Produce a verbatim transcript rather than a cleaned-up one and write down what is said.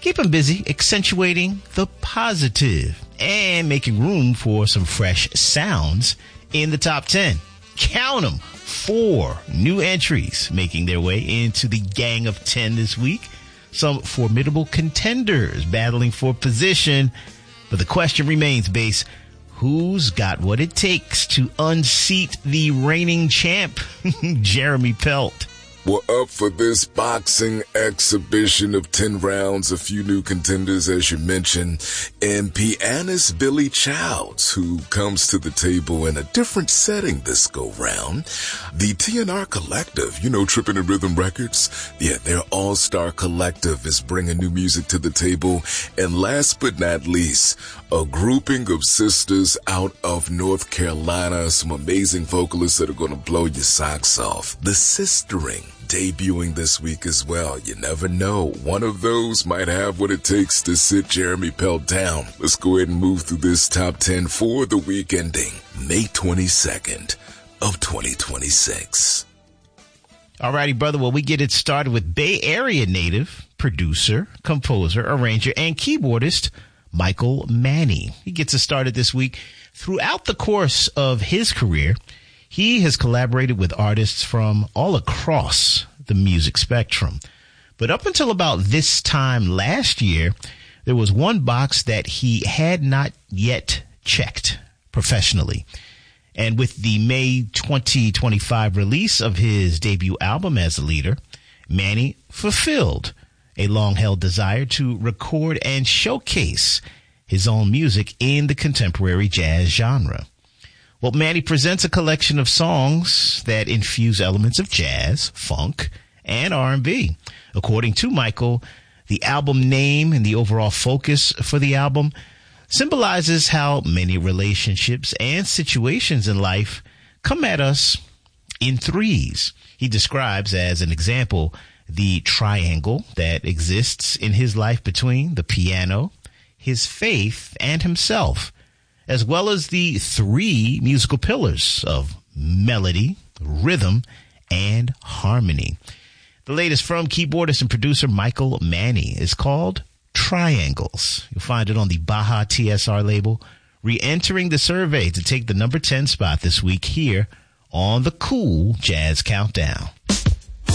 Keep him busy accentuating the positive and making room for some fresh sounds in the top ten. Count them. Four new entries making their way into the Gang of ten this week. Some formidable contenders battling for position. But the question remains, Bass, who's got what it takes to unseat the reigning champ, Jeremy Pelt? We're up for this boxing exhibition of ten rounds, a few new contenders, as you mentioned, and pianist Billy Childs, who comes to the table in a different setting this go-round. The T N R Collective, you know, Trippin' and Rhythm Records, yeah, their all-star collective is bringing new music to the table. And last but not least, a grouping of sisters out of North Carolina, some amazing vocalists that are going to blow your socks off. The Sistering, debuting this week as well. You never know. One of those might have what it takes to sit Jeremy Pelt down. Let's go ahead and move through this top ten for the week ending May twenty-second of twenty twenty-six. Alrighty, brother. Well, we get it started with Bay Area native, producer, composer, arranger, and keyboardist Michael Manny. He gets us started this week. Throughout the course of his career, he has collaborated with artists from all across the music spectrum. But up until about this time last year, there was one box that he had not yet checked professionally. And with the May twenty twenty-five release of his debut album as a leader, Manny fulfilled a long-held desire to record and showcase his own music in the contemporary jazz genre. Well, Manny presents a collection of songs that infuse elements of jazz, funk, and R and B. According to Michael, the album name and the overall focus for the album symbolizes how many relationships and situations in life come at us in threes. He describes as an example the triangle that exists in his life between the piano, his faith, and himself, as well as the three musical pillars of melody, rhythm, and harmony. The latest from keyboardist and producer Michael Manny is called Triangles. You'll find it on the Baja T S R label, re-entering the survey to take the number ten spot this week here on the Cool Jazz Countdown.